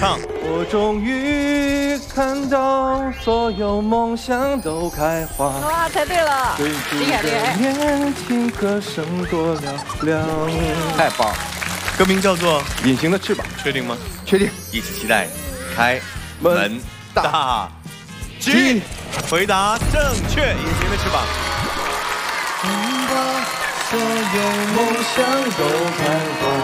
唱。 我终于看到所有梦想都开花。 哇，猜对了，厉害厉害！ 年轻歌声多嘹亮，太棒了！ 歌名叫做 《隐形的翅膀》， 确定吗？ 确定。 一起期待开门大吉！回答正确，隐形的翅膀。 把所有梦想都开花。